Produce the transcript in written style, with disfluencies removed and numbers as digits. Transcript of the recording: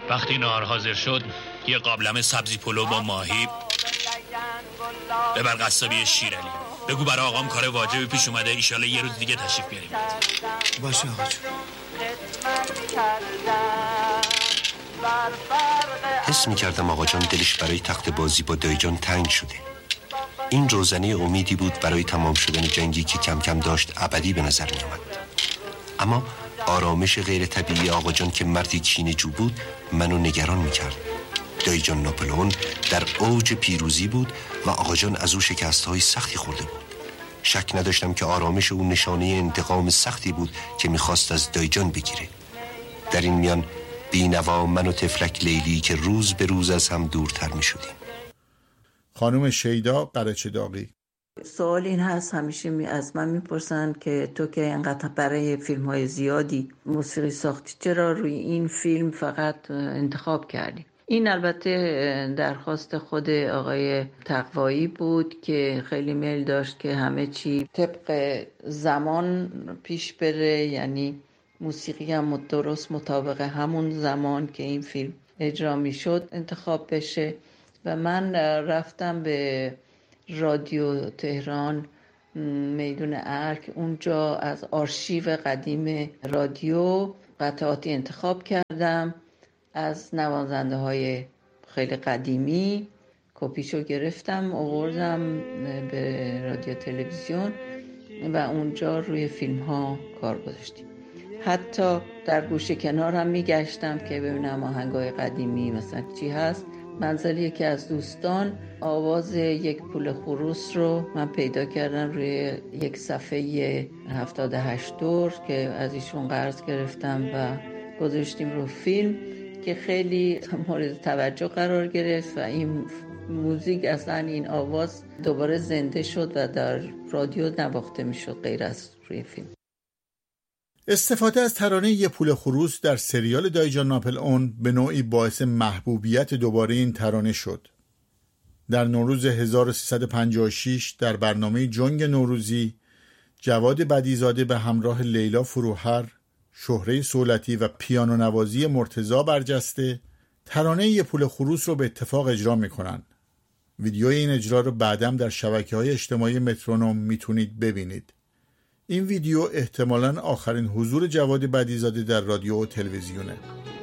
وقتی نهار حاضر شد یه قابلمه سبزی پلو با ماهی ببر قصابی شیرالی. بگو برای آقام کار واجبی پیش اومده، ایشالا یه روز دیگه تشریف بیاریم. باشه آقا جون. حس می‌کردم آقا جان دلش برای تخت بازی با دایی جان تنگ شده. این روزنه امیدی بود برای تمام شدن جنگی که کم کم داشت ابدی به نظر می آمد. اما آرامش غیر طبیعی آقا جان که مردی کینه‌جو بود منو نگران می کرد. دایی جان ناپلئون در اوج پیروزی بود و آقا جان از او شکست‌های سختی خورده بود. شک نداشتم که آرامش او نشانه انتقام سختی بود که می‌خواست از دایی جان بگیره. در این میان بینوا من و تفلک لیلی که روز به روز از هم دورتر می‌شدیم. خانم شیدا قرچه‌داغی: سوال این هست، همیشه از من میپرسن که تو که اینقدر برای فیلم‌های زیادی موسیقی ساختی چرا روی این فیلم فقط انتخاب کردی؟ این البته درخواست خود آقای تقوایی بود که خیلی میل داشت که همه چی طبق زمان پیش بره، یعنی موسیقی هم درست مطابق همون زمان که این فیلم اجرا میشد انتخاب بشه. و من رفتم به رادیو تهران میدون ارک، اونجا از آرشیو قدیم رادیو قطعاتی انتخاب کردم از نوازنده های خیلی قدیمی، کپیشو گرفتم آوردم به رادیو تلویزیون و اونجا روی فیلم ها کار گذاشتیم. حتی در گوشه کنار هم میگشتم که ببینم آهنگای قدیمی مثلا چی هست. منزل یکی از دوستان آواز یک پول خروس رو من پیدا کردم روی یک صفحه 78 دور که از ایشون قرض گرفتم و گذاشتیم رو فیلم که خیلی مورد توجه قرار گرفت و این موزیک اصلا این آواز دوباره زنده شد و در رادیو نواخته میشد غیر از روی فیلم. استفاده از ترانه یه پول خروس در سریال دایی جان ناپلئون به نوعی باعث محبوبیت دوباره این ترانه شد. در نوروز 1356 در برنامه جنگ نوروزی جواد بدیزاده به همراه لیلا فروهر، شهره صولتی و پیانو نوازی مرتضی برجسته ترانه یه پول خروس رو به اتفاق اجرا میکنن. ویدیوی این اجرا رو بعداً در شبکه‌های اجتماعی مترونوم میتونید ببینید. این ویدیو احتمالاً آخرین حضور جواد بدیزاده در رادیو و تلویزیونه.